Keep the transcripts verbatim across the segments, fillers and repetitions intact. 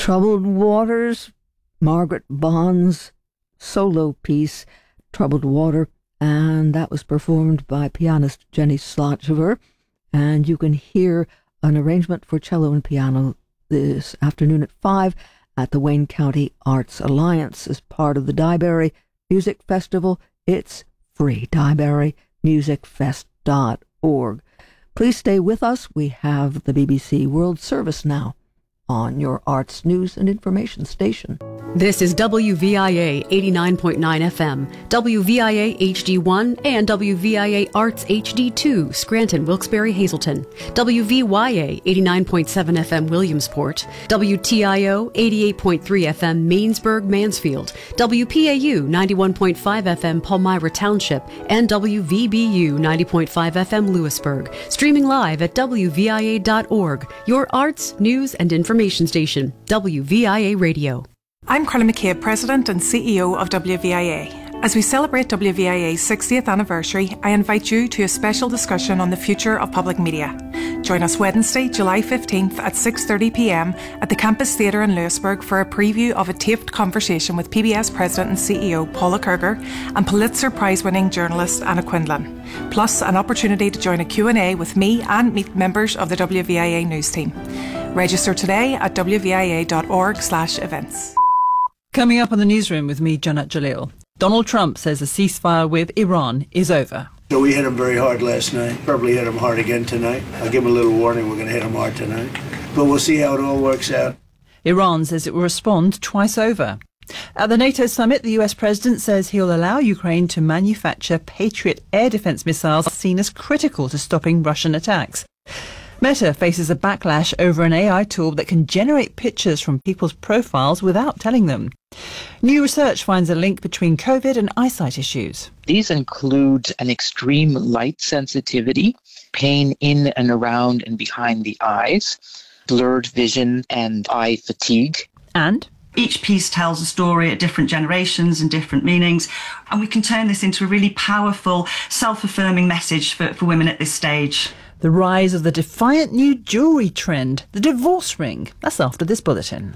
Troubled Waters, Margaret Bond's solo piece, Troubled Water, and that was performed by pianist Jenny Slotchever. And you can hear an arrangement for cello and piano this afternoon at five at the Wayne County Arts Alliance as part of the Dyeberry Music Festival. It's free. dyeberry music fest dot org. Please stay with us. We have the B B C World Service now on your arts, news, and information station. This is W V I A eighty-nine point nine F M, W V I A H D one, and W V I A Arts H D two, Scranton, Wilkes-Barre, Hazleton, W V Y A eighty-nine point seven F M, Williamsport, W T I O eighty-eight point three F M, Mainsburg, Mansfield, W P A U ninety-one point five F M, Palmyra Township, and W V B U ninety point five F M, Lewisburg. Streaming live at W V I A dot org, your arts, news, and information station, W V I A Radio. I'm Carla McCabe, President and C E O of W V I A. As we celebrate W V I A's sixtieth anniversary, I invite you to a special discussion on the future of public media. Join us Wednesday, July fifteenth at six thirty p m at the Campus Theatre in Lewisburg for a preview of a taped conversation with P B S President and C E O Paula Kerger and Pulitzer Prize-winning journalist Anna Quindlen, plus an opportunity to join a Q and A with me and meet members of the W V I A news team. Register today at W V I A dot org slash events. Coming up on the newsroom with me, Janat Jalil. Donald Trump says the ceasefire with Iran is over. So we hit him very hard last night. Probably hit him hard again tonight. I'll give him a little warning. We're going to hit him hard tonight. But we'll see how it all works out. Iran says it will respond twice over. At the NATO summit, the U S president says he'll allow Ukraine to manufacture Patriot air defense missiles seen as critical to stopping Russian attacks. Meta faces a backlash over an A I tool that can generate pictures from people's profiles without telling them. New research finds a link between COVID and eyesight issues. These include an extreme light sensitivity, pain in and around and behind the eyes, blurred vision and eye fatigue. And each piece tells a story at different generations and different meanings, and we can turn this into a really powerful, self-affirming message for, for women at this stage. The rise of the defiant new jewellery trend, the divorce ring. That's after this bulletin.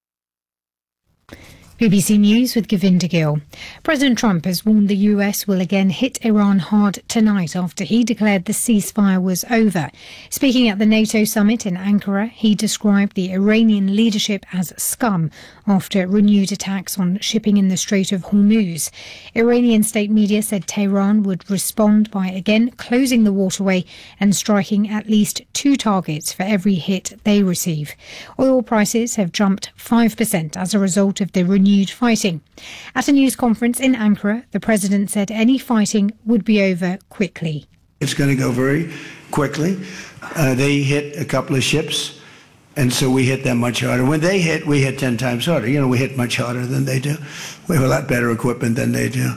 B B C News with Govinda Gill. President Trump has warned the U S will again hit Iran hard tonight after he declared the ceasefire was over. Speaking at the NATO summit in Ankara, he described the Iranian leadership as scum after renewed attacks on shipping in the Strait of Hormuz. Iranian state media said Tehran would respond by again closing the waterway and striking at least two targets for every hit they receive. Oil prices have jumped five percent as a result of the renewed fighting. At a news conference in Ankara, the president said any fighting would be over quickly. It's going to go very quickly. Uh, they hit a couple of ships, and so we hit them much harder. When they hit, we hit ten times harder. You know, we hit much harder than they do. We have a lot better equipment than they do.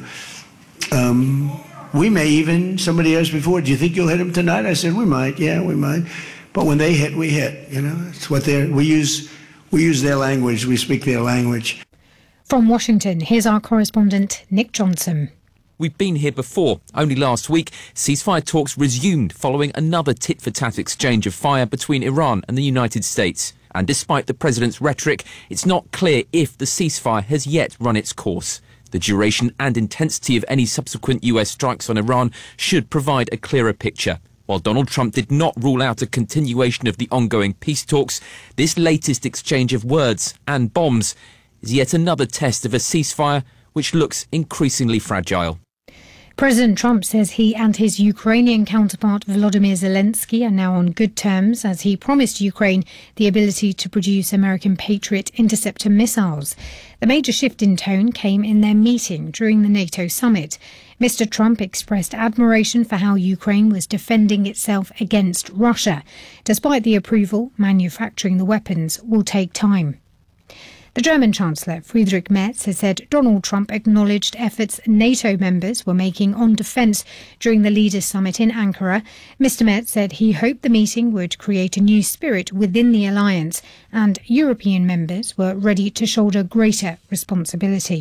Um, we may even, somebody asked before, do you think you'll hit them tonight? I said, we might, yeah, we might. But when they hit, we hit. You know, it's what they're, we use, we use their language, we speak their language. From Washington, here's our correspondent, Nick Johnson. We've been here before. Only last week, ceasefire talks resumed following another tit-for-tat exchange of fire between Iran and the United States. And despite the president's rhetoric, it's not clear if the ceasefire has yet run its course. The duration and intensity of any subsequent U S strikes on Iran should provide a clearer picture. While Donald Trump did not rule out a continuation of the ongoing peace talks, this latest exchange of words and bombs is yet another test of a ceasefire which looks increasingly fragile. President Trump says he and his Ukrainian counterpart Volodymyr Zelensky are now on good terms as he promised Ukraine the ability to produce American Patriot interceptor missiles. The major shift in tone came in their meeting during the NATO summit. Mister Trump expressed admiration for how Ukraine was defending itself against Russia. Despite the approval, manufacturing the weapons will take time. The German Chancellor Friedrich Merz has said Donald Trump acknowledged efforts NATO members were making on defence during the Leaders' Summit in Ankara. Mister Merz said he hoped the meeting would create a new spirit within the alliance and European members were ready to shoulder greater responsibility.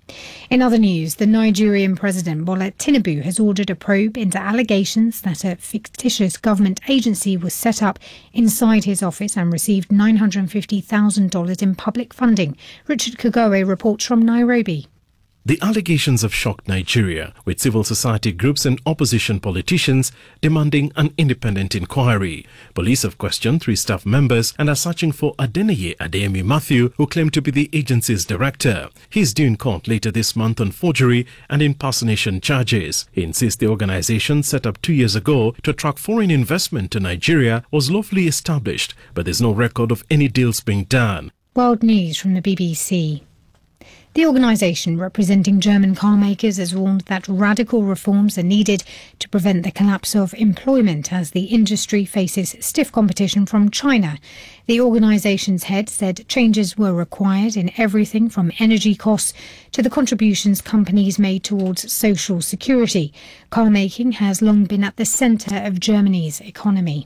In other news, the Nigerian president, Bola Tinubu, has ordered a probe into allegations that a fictitious government agency was set up inside his office and received nine hundred fifty thousand dollars in public funding. Richard Kagoe reports from Nairobi. The allegations have shocked Nigeria, with civil society groups and opposition politicians demanding an independent inquiry. Police have questioned three staff members and are searching for Adeneye Adeyemi Matthew, who claimed to be the agency's director. He is due in court later this month on forgery and impersonation charges. He insists the organization set up two years ago to attract foreign investment to Nigeria was lawfully established, but there's no record of any deals being done. World News from the B B C. The organisation representing German car makers has warned that radical reforms are needed to prevent the collapse of employment as the industry faces stiff competition from China. The organisation's head said changes were required in everything from energy costs to the contributions companies made towards social security. Car making has long been at the centre of Germany's economy.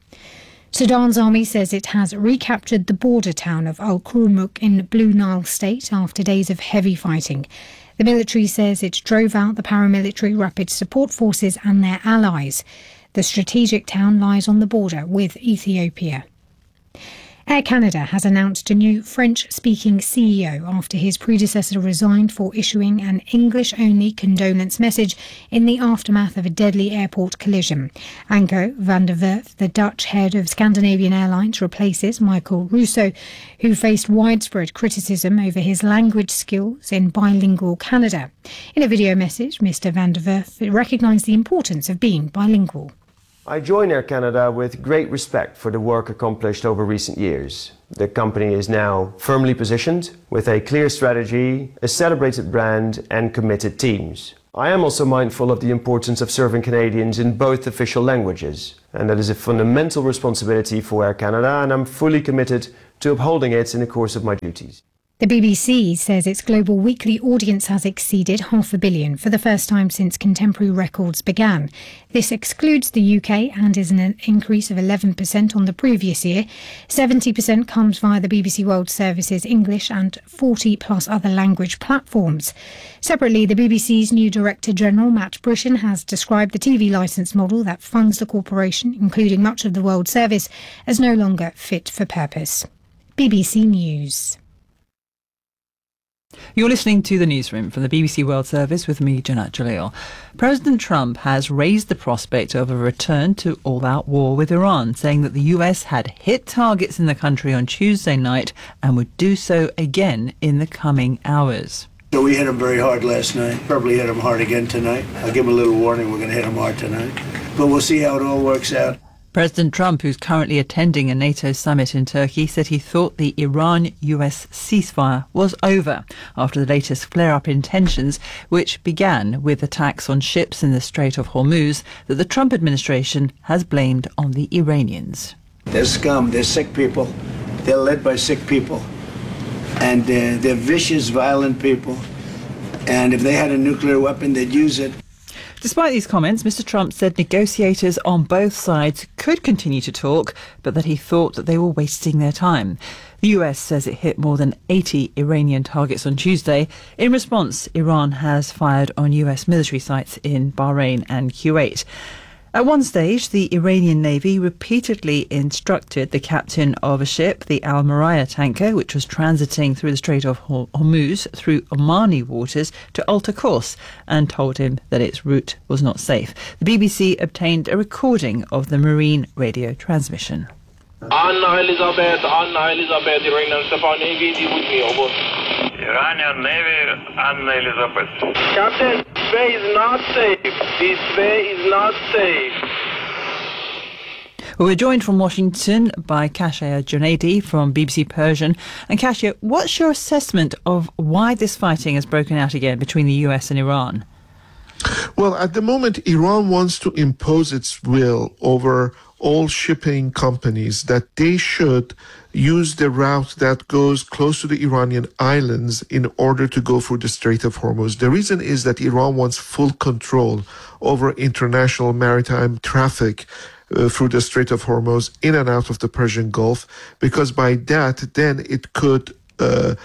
Sudan's army says it has recaptured the border town of Al-Kurmuk in Blue Nile State after days of heavy fighting. The military says it drove out the paramilitary rapid support forces and their allies. The strategic town lies on the border with Ethiopia. Air Canada has announced a new French-speaking C E O after his predecessor resigned for issuing an English-only condolence message in the aftermath of a deadly airport collision. Anko van der Werf, the Dutch head of Scandinavian Airlines, replaces Michael Russo, who faced widespread criticism over his language skills in bilingual Canada. In a video message, Mister van der Werf recognised the importance of being bilingual. I join Air Canada with great respect for the work accomplished over recent years. The company is now firmly positioned with a clear strategy, a celebrated brand and committed teams. I am also mindful of the importance of serving Canadians in both official languages, and that is a fundamental responsibility for Air Canada, and I'm fully committed to upholding it in the course of my duties. The B B C says its global weekly audience has exceeded half a billion for the first time since contemporary records began. This excludes the U K and is an increase of eleven percent on the previous year. seventy percent comes via the B B C World Service's English and forty plus other language platforms. Separately, the B B C's new Director General, Matt Brishin, has described the T V licence model that funds the corporation, including much of the World Service, as no longer fit for purpose. B B C News. You're listening to the newsroom from the B B C World Service with me, Janat Jalil. President Trump has raised the prospect of a return to all-out war with Iran, saying that the U S had hit targets in the country on Tuesday night and would do so again in the coming hours. So we hit them very hard last night. Probably hit them hard again tonight. I'll give them a little warning. We're going to hit them hard tonight. But we'll see how it all works out. President Trump, who's currently attending a NATO summit in Turkey, said he thought the Iran-U S ceasefire was over after the latest flare-up in tensions, which began with attacks on ships in the Strait of Hormuz that the Trump administration has blamed on the Iranians. They're scum. They're sick people. They're led by sick people. And uh, they're vicious, violent people. And if they had a nuclear weapon, they'd use it. Despite these comments, Mister Trump said negotiators on both sides could continue to talk, but that he thought that they were wasting their time. The U S says it hit more than eighty Iranian targets on Tuesday. In response, Iran has fired on U S military sites in Bahrain and Kuwait. At one stage, the Iranian Navy repeatedly instructed the captain of a ship, the Al Mariah tanker, which was transiting through the Strait of Hormuz through Omani waters, to alter course and told him that its route was not safe. The B B C obtained a recording of the marine radio transmission. Anna Elizabeth, Anna Elizabeth, Iranian Stefan Navy, with me, over. Iranian Navy, Anna Elizabeth. Captain, this way is not safe. This way is not safe. Well, we're joined from Washington by Kashia Junaidi from B B C Persian. And Kashia, what's your assessment of why this fighting has broken out again between the U S and Iran? Well, at the moment, Iran wants to impose its will over all shipping companies that they should use the route that goes close to the Iranian islands in order to go through the Strait of Hormuz. The reason is that Iran wants full control over international maritime traffic uh, through the Strait of Hormuz in and out of the Persian Gulf, because by that, then it could uh,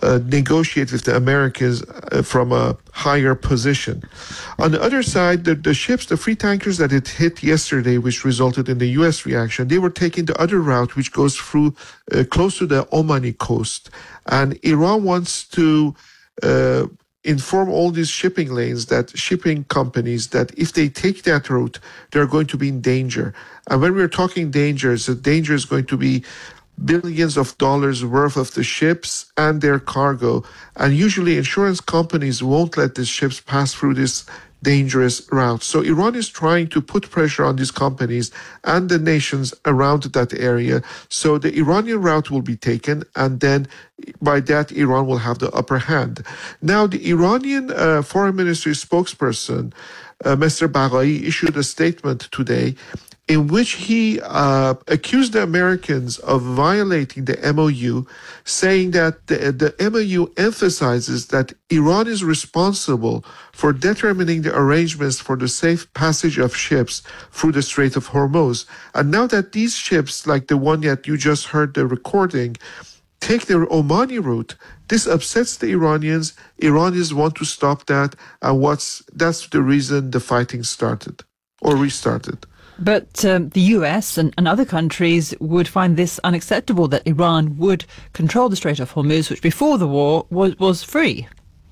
uh, negotiate with the Americans uh, from a higher position. On the other side, the, the ships, the free tankers that it hit yesterday, which resulted in the U S reaction, they were taking the other route, which goes through uh, close to the Omani coast. And Iran wants to uh, inform all these shipping lanes, that shipping companies, that if they take that route, they're going to be in danger. And when we're talking dangers, the danger is going to be billions of dollars worth of the ships and their cargo. And usually insurance companies won't let the ships pass through this dangerous route. So Iran is trying to put pressure on these companies and the nations around that area. So the Iranian route will be taken, and then by that, Iran will have the upper hand. Now, the Iranian uh, foreign ministry spokesperson, uh, Mister Baghai, issued a statement today in which he uh, accused the Americans of violating the M O U, saying that the, the M O U emphasizes that Iran is responsible for determining the arrangements for the safe passage of ships through the Strait of Hormuz. And now that these ships, like the one that you just heard the recording, take the Omani route, this upsets the Iranians. Iranians want to stop that, and what's that's the reason the fighting started or restarted. But um, the U S and, and other countries would find this unacceptable, that Iran would control the Strait of Hormuz, which before the war was, was free.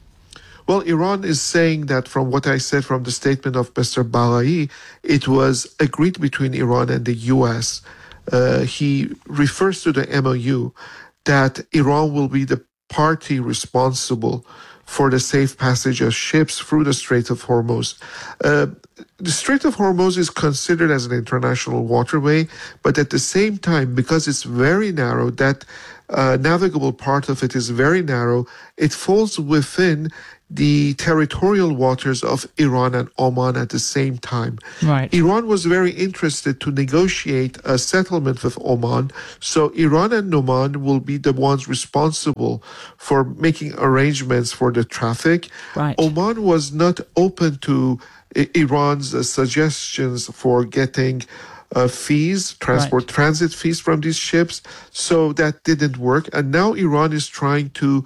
Well, Iran is saying that, from what I said from the statement of Mister Baghai, it was agreed between Iran and the U S. Uh, he refers to the M O U that Iran will be the party responsible for the safe passage of ships through the Strait of Hormuz. Uh, the Strait of Hormuz is considered as an international waterway, but at the same time, because it's very narrow, that uh, navigable part of it is very narrow, it falls within the territorial waters of Iran and Oman at the same time. Right. Iran was very interested to negotiate a settlement with Oman, so Iran and Oman will be the ones responsible for making arrangements for the traffic. Right. Oman was not open to I- Iran's uh, suggestions for getting uh, fees, transport Right. transit fees from these ships, so that didn't work. And now Iran is trying to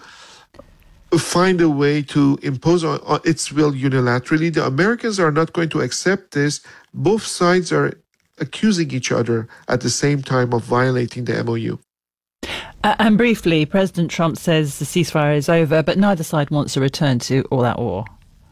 find a way to impose on, on its will unilaterally. The Americans are not going to accept this. Both sides are accusing each other at the same time of violating the M O U. Uh, and briefly, President Trump says the ceasefire is over, but neither side wants to return to all-out war.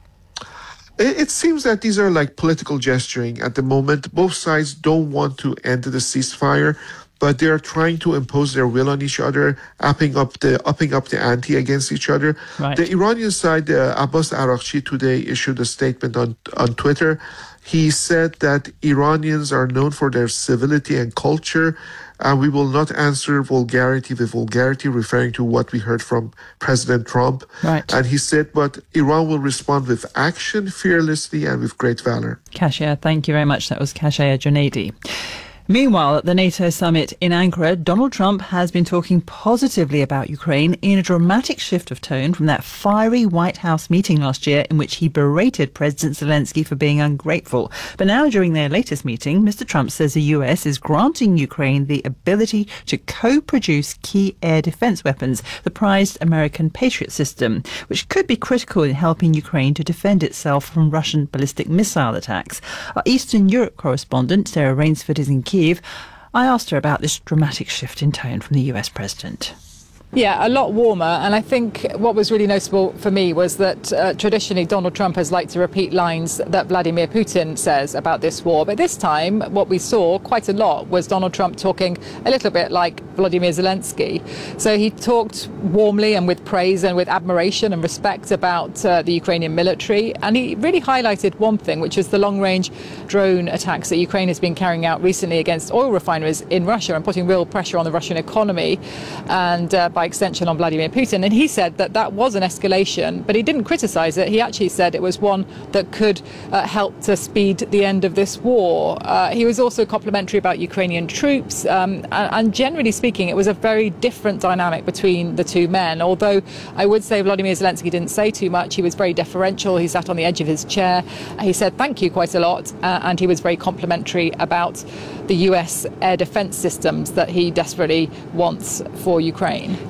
It, it seems that these are like political gesturing at the moment. Both sides don't want to end the ceasefire, but they are trying to impose their will on each other, upping up the upping up the ante against each other. Right. The Iranian side, uh, Abbas Araghchi today issued a statement on, on Twitter. He said that Iranians are known for their civility and culture, and we will not answer vulgarity with vulgarity, referring to what we heard from President Trump. Right. And he said, but Iran will respond with action, fearlessly, and with great valor. Kashia, thanh you very much. That was Kashia Junaidi. Meanwhile, at the NATO summit in Ankara, Donald Trump has been talking positively about Ukraine in a dramatic shift of tone from that fiery White House meeting last year in which he berated President Zelensky for being ungrateful. But now, during their latest meeting, Mister Trump says the U S is granting Ukraine the ability to co-produce key air defense weapons, the prized American Patriot system, which could be critical in helping Ukraine to defend itself from Russian ballistic missile attacks. Our Eastern Europe correspondent, Sarah Rainsford, is in Kyiv. I asked her about this dramatic shift in tone from the U S president. Yeah, a lot warmer. And I think what was really noticeable for me was that uh, traditionally Donald Trump has liked to repeat lines that Vladimir Putin says about this war. But this time, what we saw quite a lot was Donald Trump talking a little bit like Volodymyr Zelensky. So he talked warmly and with praise and with admiration and respect about uh, the Ukrainian military. And he really highlighted one thing, which is the long-range drone attacks that Ukraine has been carrying out recently against oil refineries in Russia and putting real pressure on the Russian economy. And uh, by extension on Vladimir Putin. And he said that that was an escalation, but he didn't criticize it. He actually said it was one that could uh, help to speed the end of this war. Uh, he was also complimentary about Ukrainian troops. Um, and, and generally speaking, it was a very different dynamic between the two men. Although I would say Volodymyr Zelensky didn't say too much. He was very deferential. He sat on the edge of his chair. He said thank you quite a lot. Uh, and he was very complimentary about the U S air defense systems that he desperately wants for Ukraine.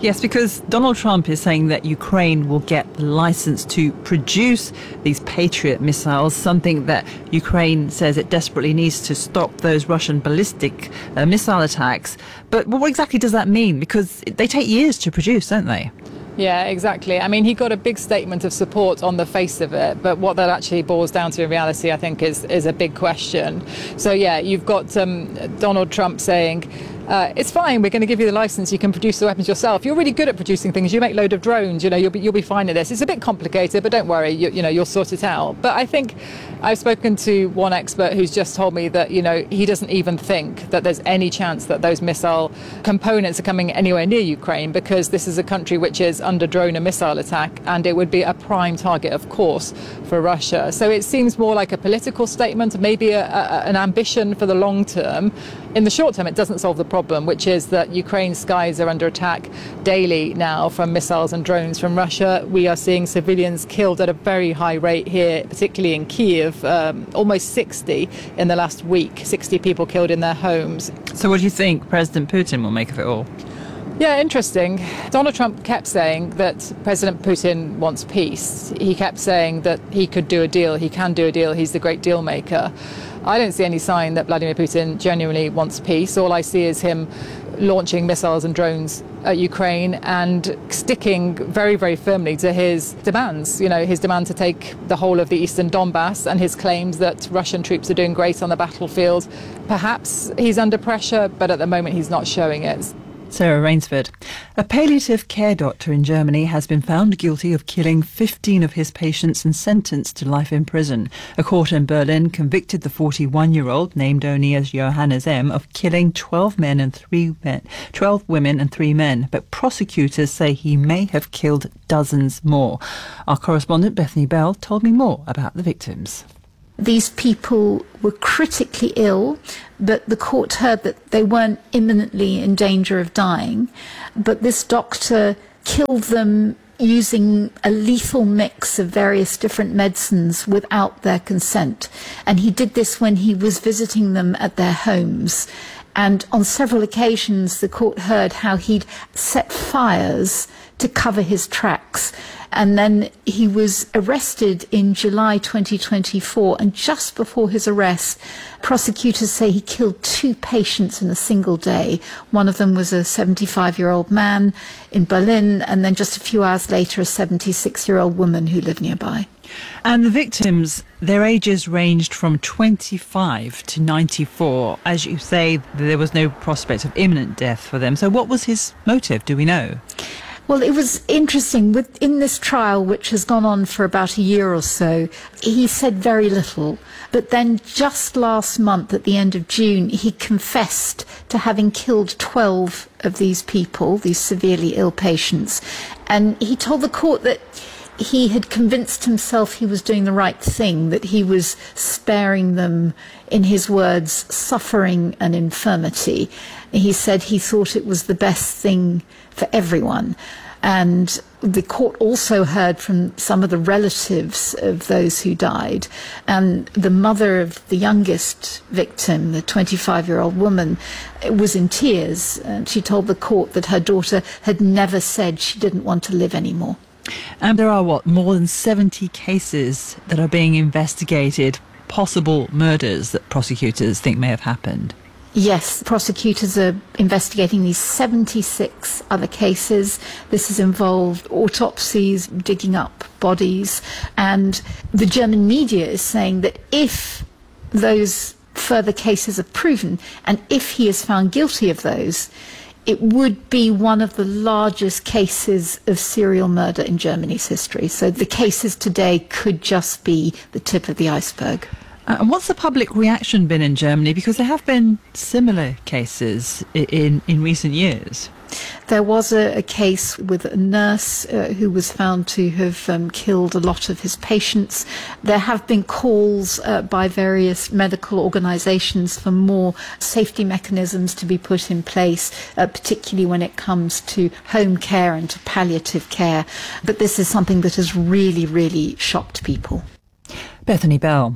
Yes, because Donald Trump is saying that Ukraine will get the license to produce these Patriot missiles, something that Ukraine says it desperately needs to stop those Russian ballistic uh, missile attacks. But what exactly does that mean? Because they take years to produce, don't they? Yeah, exactly. I mean, he got a big statement of support on the face of it, but what that actually boils down to in reality, I think, is, is a big question. So, yeah, you've got um, Donald Trump saying, Uh, it's fine, we're going to give you the license, you can produce the weapons yourself. You're really good at producing things, you make a load of drones, you know, you'll be, you'll be fine at this. It's a bit complicated, but don't worry, you, you know, you'll sort it out. But I think I've spoken to one expert who's just told me that, you know, he doesn't even think that there's any chance that those missile components are coming anywhere near Ukraine, because this is a country which is under drone and missile attack, and it would be a prime target, of course, for Russia. So it seems more like a political statement, maybe a, a, an ambition for the long term. In the short term, it doesn't solve the problem, which is that Ukraine's skies are under attack daily now from missiles and drones from Russia. We are seeing civilians killed at a very high rate here, particularly in Kyiv, um, almost sixty in the last week, sixty people killed in their homes. So what do you think President Putin will make of it all? Yeah, interesting. Donald Trump kept saying that President Putin wants peace. He kept saying that he could do a deal, he can do a deal, he's the great deal maker. I don't see any sign that Vladimir Putin genuinely wants peace. All I see is him launching missiles and drones at Ukraine and sticking very, very firmly to his demands. You know, his demand to take the whole of the eastern Donbass and his claims that Russian troops are doing great on the battlefield. Perhaps he's under pressure, but at the moment he's not showing it. Sarah Rainsford. A palliative care doctor in Germany has been found guilty of killing fifteen of his patients and sentenced to life in prison. A court in Berlin convicted the forty-one-year-old, named only as Johannes M., of killing twelve men and three men, twelve women and three men. But prosecutors say he may have killed dozens more. Our correspondent Bethany Bell told me more about the victims. These people were critically ill, but the court heard that they weren't imminently in danger of dying. But this doctor killed them using a lethal mix of various different medicines without their consent. And he did this when he was visiting them at their homes. And on several occasions, the court heard how he'd set fires to cover his tracks. And then he was arrested in July twenty twenty-four, and just before his arrest, prosecutors say he killed two patients in a single day. One of them was a seventy-five-year-old man in Berlin, and then just a few hours later, a seventy-six-year-old woman who lived nearby. And the victims, their ages ranged from twenty-five to ninety-four. As you say, there was no prospect of imminent death for them. So what was his motive? Do we know? Well, it was interesting. Within this trial, which has gone on for about a year or so, he said very little. But then just last month, at the end of June, he confessed to having killed twelve of these people, these severely ill patients. And he told the court that he had convinced himself he was doing the right thing, that he was sparing them, in his words, suffering and infirmity. He said he thought it was the best thing for everyone. And the court also heard from some of the relatives of those who died. And the mother of the youngest victim, the twenty-five-year-old woman, was in tears. And she told the court that her daughter had never said she didn't want to live anymore. And there are, what, more than seventy cases that are being investigated, possible murders that prosecutors think may have happened. Yes, prosecutors are investigating these seventy-six other cases. This has involved autopsies, digging up bodies, and the German media is saying that if those further cases are proven, and if he is found guilty of those, it would be one of the largest cases of serial murder in Germany's history. So the cases today could just be the tip of the iceberg. Uh, and what's the public reaction been in Germany? Because there have been similar cases in, in, in recent years. There was a, a case with a nurse uh, who was found to have um, killed a lot of his patients. There have been calls uh, by various medical organisations for more safety mechanisms to be put in place, uh, particularly when it comes to home care and to palliative care. But this is something that has really, really shocked people. Bethany Bell.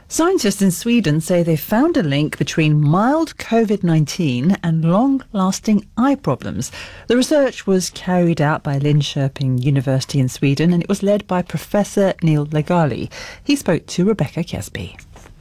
Scientists in Sweden say they found a link between mild COVID nineteen and long-lasting eye problems. The research was carried out by Linköping University in Sweden, and it was led by Professor Neil Legali. He spoke to Rebecca Kesby.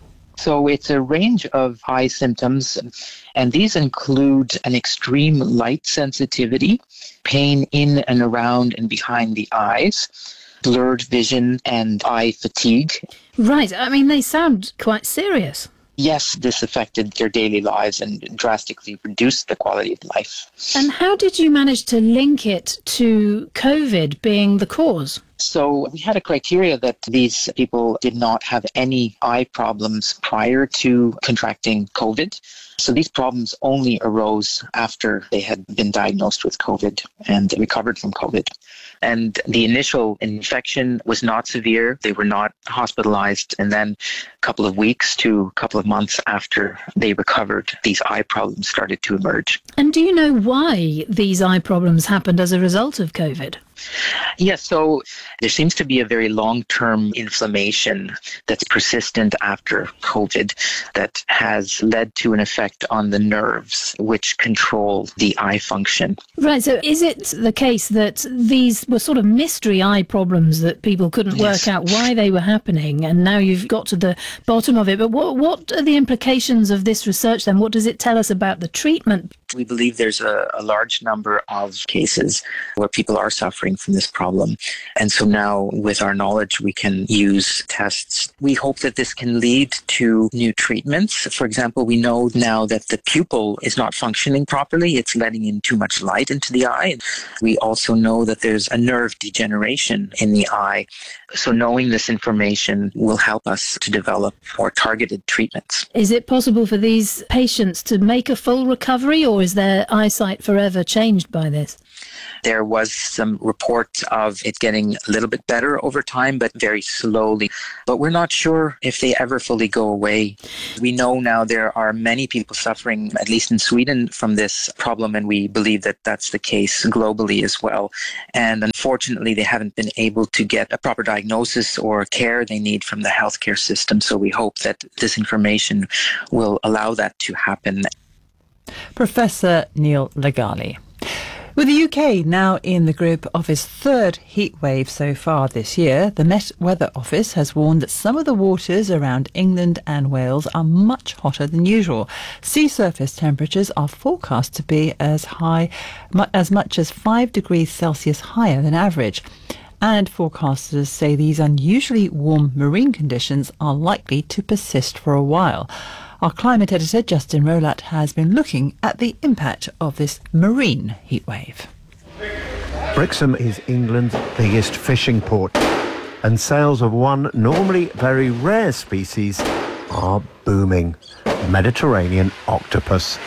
So it's a range of eye symptoms, and these include an extreme light sensitivity, pain in and around and behind the eyes, blurred vision, and eye fatigue. Right. I mean, they sound quite serious. Yes, this affected their daily lives and drastically reduced the quality of life. And how did you manage to link it to COVID being the cause? So we had a criteria that these people did not have any eye problems prior to contracting COVID. So these problems only arose after they had been diagnosed with COVID and recovered from COVID. And the initial infection was not severe. They were not hospitalized. And then a couple of weeks to a couple of months after they recovered, these eye problems started to emerge. And do you know why these eye problems happened as a result of COVID? Yes, so there seems to be a very long-term inflammation that's persistent after COVID that has led to an effect on the nerves, which control the eye function. Right, so is it the case that these were sort of mystery eye problems that people couldn't Yes. work out why they were happening, and now you've got to the bottom of it? But what, what are the implications of this research then? What does it tell us about the treatment? We believe there's a, a large number of cases where people are suffering from this problem. And so now, with our knowledge, we can use tests. We hope that this can lead to new treatments. For example, we know now that the pupil is not functioning properly. It's letting in too much light into the eye. We also know that there's a nerve degeneration in the eye. So knowing this information will help us to develop more targeted treatments. Is it possible for these patients to make a full recovery, or is their eyesight forever changed by this? There was some report of it getting a little bit better over time, but very slowly. But we're not sure if they ever fully go away. We know now there are many people suffering, at least in Sweden, from this problem, and we believe that that's the case globally as well. And unfortunately, they haven't been able to get a proper diagnosis or care they need from the healthcare system. So we hope that this information will allow that to happen. Professor Neil Legali. With the U K now in the grip of its third heat wave so far this year, the Met Weather Office has warned that some of the waters around England and Wales are much hotter than usual. Sea surface temperatures are forecast to be as high, as much as five degrees Celsius higher than average. And forecasters say these unusually warm marine conditions are likely to persist for a while. Our climate editor, Justin Rolat, has been looking at the impact of this marine heatwave. Brixham is England's biggest fishing port, and sales of one normally very rare species are booming: Mediterranean octopus.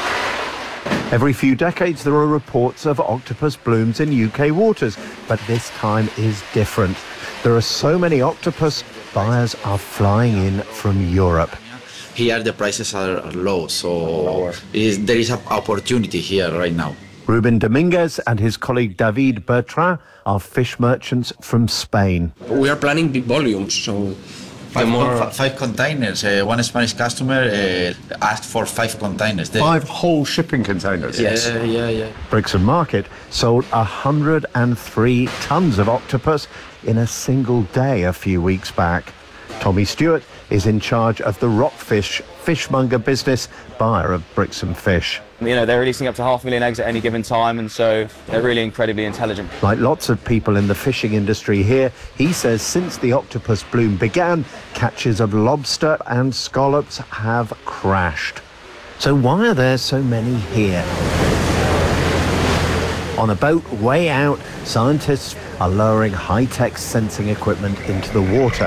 Every few decades there are reports of octopus blooms in U K waters, but this time is different. There are so many octopus, buyers are flying in from Europe. Here the prices are low, so is, there is an opportunity here right now. Ruben Dominguez and his colleague David Bertrand are fish merchants from Spain. We are planning big volumes, so Five, more... con- five containers. Uh, one Spanish customer uh, asked for five containers. They... Five whole shipping containers? Yes. Yeah, yeah, yeah. Brixham Market sold one hundred three tonnes of octopus in a single day a few weeks back. Tommy Stewart is in charge of the Rockfish fishmonger business, buyer of Brixham Fish. You know, they're releasing up to half a million eggs at any given time, and so they're really incredibly intelligent. Like lots of people in the fishing industry here, he says since the octopus bloom began, catches of lobster and scallops have crashed. So why are there so many here? On a boat way out, scientists are lowering high-tech sensing equipment into the water.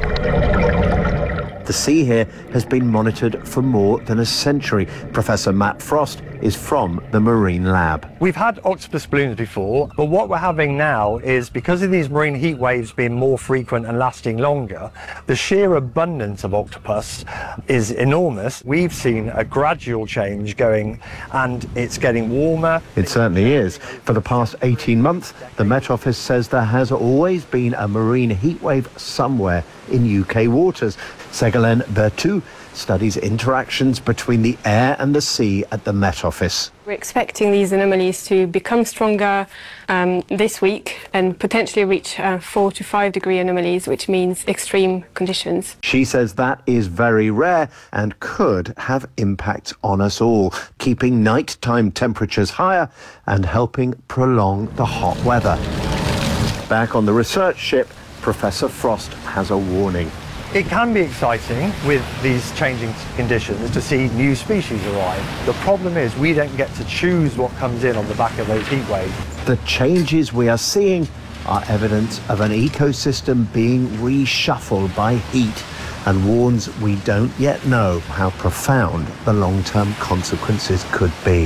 The sea here has been monitored for more than a century. Professor Matt Frost is from the Marine Lab. We've had octopus blooms before, but what we're having now is, because of these marine heat waves being more frequent and lasting longer, the sheer abundance of octopus is enormous. We've seen a gradual change going, and it's getting warmer. It certainly is. For the past eighteen months, the Met Office says there has always been a marine heat wave somewhere in U K waters. Second Meghalene Bertou studies interactions between the air and the sea at the Met Office. We're expecting these anomalies to become stronger um, this week and potentially reach uh, four to five degree anomalies, which means extreme conditions. She says that is very rare and could have impacts on us all, keeping nighttime temperatures higher and helping prolong the hot weather. Back on the research ship, Professor Frost has a warning. It can be exciting with these changing conditions to see new species arrive. The problem is we don't get to choose what comes in on the back of those heat waves. The changes we are seeing are evidence of an ecosystem being reshuffled by heat and warns we don't yet know how profound the long-term consequences could be.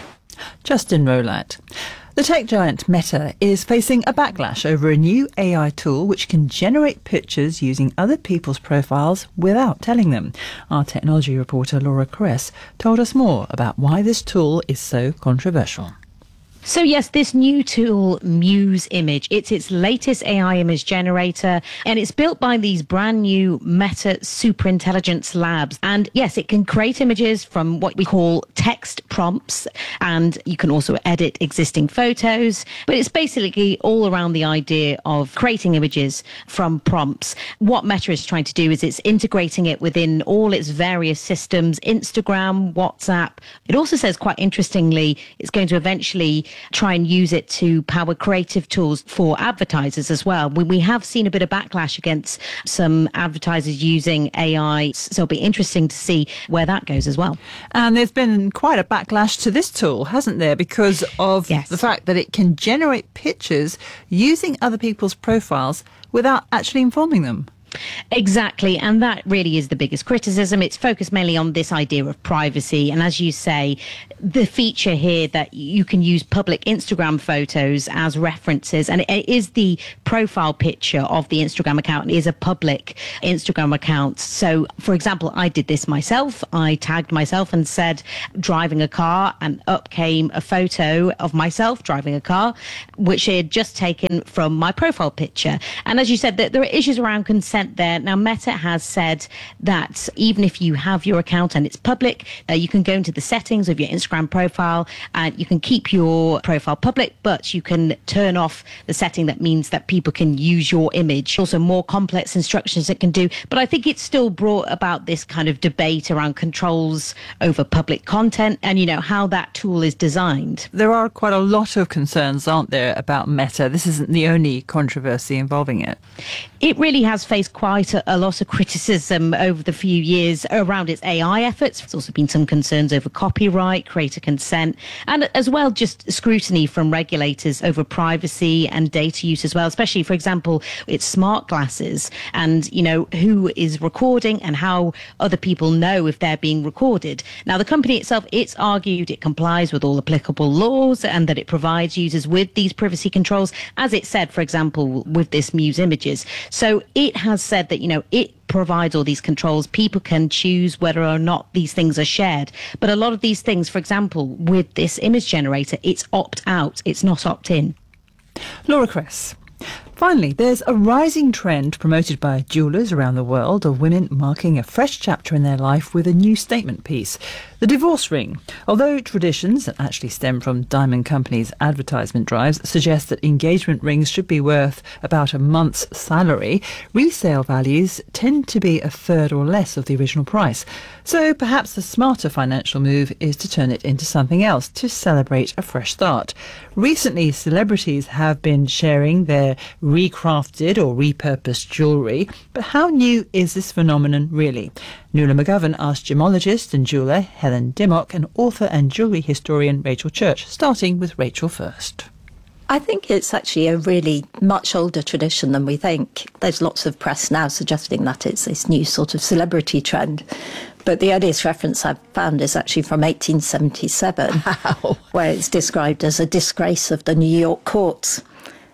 Justin Rolat. The tech giant Meta is facing a backlash over a new A I tool which can generate pictures using other people's profiles without telling them. Our technology reporter Laura Kress told us more about why this tool is so controversial. So yes, this new tool, Muse Image, it's its latest A I image generator, and it's built by these brand new Meta Superintelligence Labs. And yes, it can create images from what we call text prompts, and you can also edit existing photos. But it's basically all around the idea of creating images from prompts. What Meta is trying to do is it's integrating it within all its various systems, Instagram, WhatsApp. It also says, quite interestingly, it's going to eventually try and use it to power creative tools for advertisers as well. We, we have seen a bit of backlash against some advertisers using A I, so it'll be interesting to see where that goes as well. And there's been quite a backlash to this tool, hasn't there, because of yes. the fact that it can generate pictures using other people's profiles without actually informing them. Exactly, and that really is the biggest criticism. It's focused mainly on this idea of privacy, and as you say, the feature here that you can use public Instagram photos as references, and it is the profile picture of the Instagram account. It is a public Instagram account. So, for example, I did this myself. I tagged myself and said driving a car, and up came a photo of myself driving a car, which I had just taken from my profile picture. And as you said, there are issues around consent there. Now, Meta has said that even if you have your account and it's public, uh, you can go into the settings of your Instagram profile and you can keep your profile public, but you can turn off the setting that means that people can use your image. Also, more complex instructions it can do. But I think it's still brought about this kind of debate around controls over public content and, you know, how that tool is designed. There are quite a lot of concerns, aren't there, about Meta? This isn't the only controversy involving it. It really has faced quite a, a lot of criticism over the few years around its A I efforts. There's also been some concerns over copyright, creator consent, and as well just scrutiny from regulators over privacy and data use as well, especially, for example, its smart glasses and, you know, who is recording and how other people know if they're being recorded. Now, the company itself, it's argued it complies with all applicable laws and that it provides users with these privacy controls, as it said, for example, with this Muse Images. So it has said that, you know, it provides all these controls. People can choose whether or not these things are shared. But a lot of these things, for example, with this image generator, it's opt out. It's not opt in. Laura Kress. Finally, there's a rising trend promoted by jewellers around the world of women marking a fresh chapter in their life with a new statement piece. The divorce ring. Although traditions that actually stem from Diamond Company's advertisement drives suggest that engagement rings should be worth about a month's salary, resale values tend to be a third or less of the original price. So perhaps the smarter financial move is to turn it into something else to celebrate a fresh start. Recently, celebrities have been sharing their recrafted or repurposed jewellery, but how new is this phenomenon really? Nuala McGovern asked gemologist and jeweller Helen Dimmock and author and jewellery historian Rachel Church, starting with Rachel first. I think it's actually a really much older tradition than we think. There's lots of press now suggesting that it's this new sort of celebrity trend. But the earliest reference I've found is actually from eighteen seventy-seven, wow. where it's described as a disgrace of the New York courts.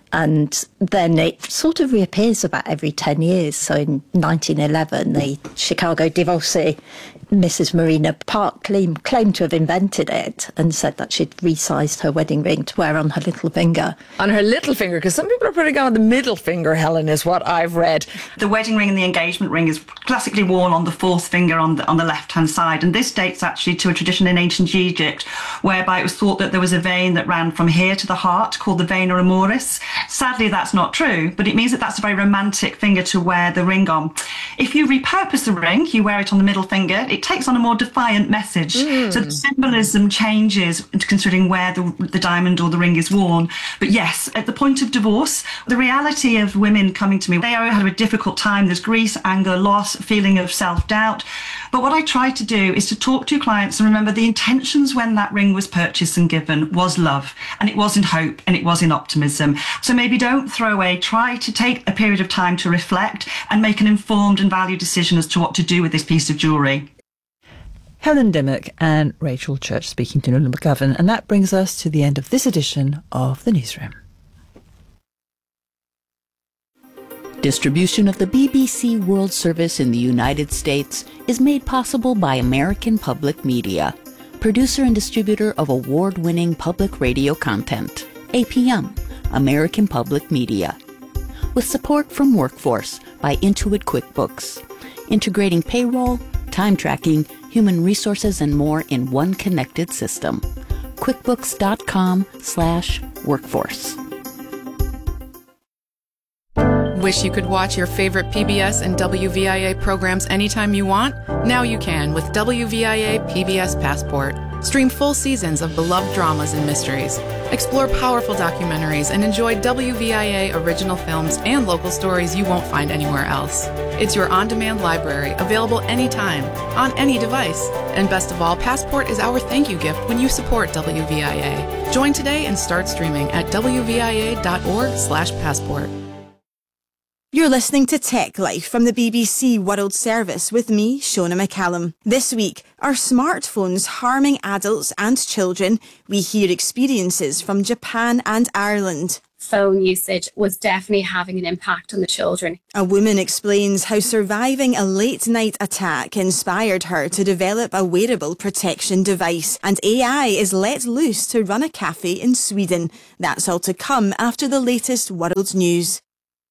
And then it sort of reappears about every ten years. So in nineteen eleven, the Chicago divorcee, Missus Marina Park, claimed, claimed to have invented it and said that she'd resized her wedding ring to wear on her little finger. On her little finger, because some people are putting on the middle finger, Helen, is what I've read. The wedding ring and the engagement ring is classically worn on the fourth finger on the, on the left-hand side. And this dates actually to a tradition in ancient Egypt, whereby it was thought that there was a vein that ran from here to the heart called the vena amoris. Sadly, that's not true, but it means that that's a very romantic finger to wear the ring on. If you repurpose the ring, you wear it on the middle finger, it takes on a more defiant message. Mm. So the symbolism changes considering where the, the diamond or the ring is worn. But yes, at the point of divorce, the reality of women coming to me, they are had a difficult time. There's grief, anger, loss, feeling of self-doubt. But what I try to do is to talk to clients and remember the intentions when that ring was purchased and given was love, and it was in hope, and it was in optimism. So maybe don't throw away, try to take a period of time to reflect and make an informed and valued decision as to what to do with this piece of jewellery. Helen Dimmock and Rachel Church speaking to Nuala McGovern, and that brings us to the end of this edition of The Newsroom. Distribution of the B B C World Service in the United States is made possible by American Public Media, producer and distributor of award-winning public radio content. A P M, American Public Media. With support from Workforce by Intuit QuickBooks, integrating payroll, time tracking, human resources, and more in one connected system. QuickBooks.com slash workforce. Wish you could watch your favorite P B S and W V I A programs anytime you want? Now you can with W V I A P B S Passport. Stream full seasons of beloved dramas and mysteries. Explore powerful documentaries and enjoy W V I A original films and local stories you won't find anywhere else. It's your on-demand library, available anytime, on any device. And best of all, Passport is our thank you gift when you support W V I A. Join today and start streaming at W V I A dot org slash passport. You're listening to Tech Life from the B B C World Service with me, Shona McCallum. This week, are smartphones harming adults and children? We hear experiences from Japan and Ireland. Phone usage was definitely having an impact on the children. A woman explains how surviving a late-night attack inspired her to develop a wearable protection device, and A I is let loose to run a cafe in Sweden. That's all to come after the latest world news.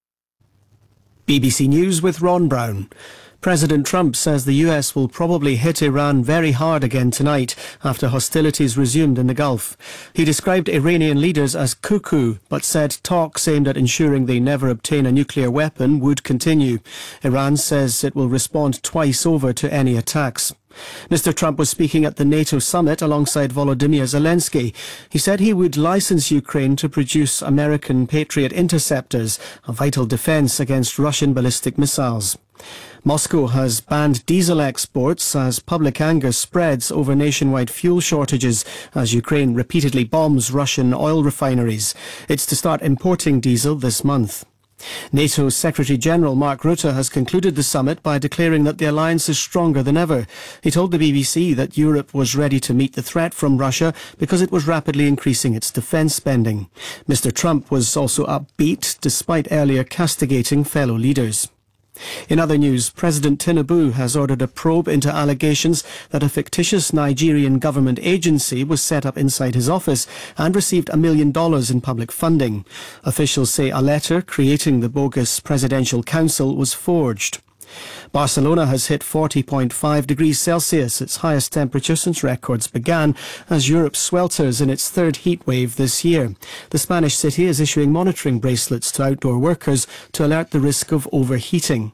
B B C News with Ron Brown. President Trump says the U S will probably hit Iran very hard again tonight after hostilities resumed in the Gulf. He described Iranian leaders as cuckoo, but said talks aimed at ensuring they never obtain a nuclear weapon would continue. Iran says it will respond twice over to any attacks. Mister Trump was speaking at the NATO summit alongside Volodymyr Zelensky. He said he would license Ukraine to produce American Patriot interceptors, a vital defense against Russian ballistic missiles. Moscow has banned diesel exports as public anger spreads over nationwide fuel shortages as Ukraine repeatedly bombs Russian oil refineries. It's to start importing diesel this month. NATO Secretary-General Mark Rutte has concluded the summit by declaring that the alliance is stronger than ever. He told the B B C that Europe was ready to meet the threat from Russia because it was rapidly increasing its defence spending. Mister Trump was also upbeat despite earlier castigating fellow leaders. In other news, President Tinubu has ordered a probe into allegations that a fictitious Nigerian government agency was set up inside his office and received a million dollars in public funding. Officials say a letter creating the bogus Presidential Council was forged. Barcelona has hit forty point five degrees Celsius, its highest temperature since records began, as Europe swelters in its third heat wave this year. The Spanish city is issuing monitoring bracelets to outdoor workers to alert the risk of overheating.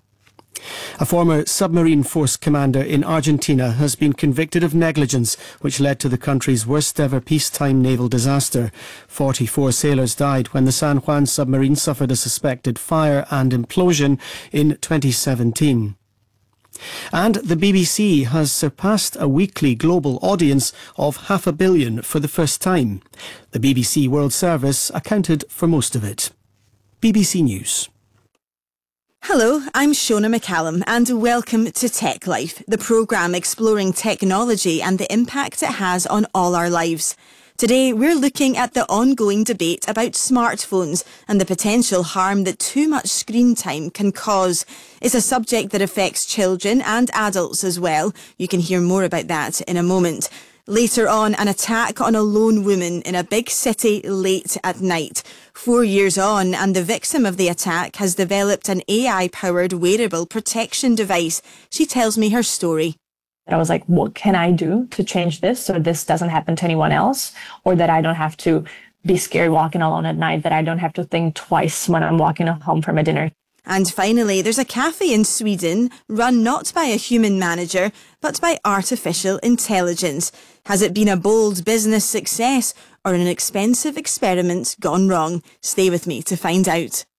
A former submarine force commander in Argentina has been convicted of negligence, which led to the country's worst ever peacetime naval disaster. forty-four sailors died when the San Juan submarine suffered a suspected fire and implosion in twenty seventeen. And the B B C has surpassed a weekly global audience of half a billion for the first time. The B B C World Service accounted for most of it. B B C News. Hello, I'm Shona McCallum and welcome to Tech Life, the programme exploring technology and the impact it has on all our lives. Today, we're looking at the ongoing debate about smartphones and the potential harm that too much screen time can cause. It's a subject that affects children and adults as well. You can hear more about that in a moment. Later on, an attack on a lone woman in a big city late at night. Four years on, and the victim of the attack has developed an A I-powered wearable protection device. She tells me her story. I was like, what can I do to change this so this doesn't happen to anyone else, or that I don't have to be scared walking alone at night, that I don't have to think twice when I'm walking home from a dinner. And finally, there's a cafe in Sweden run not by a human manager, but by artificial intelligence. Has it been a bold business success or an expensive experiment gone wrong? Stay with me to find out.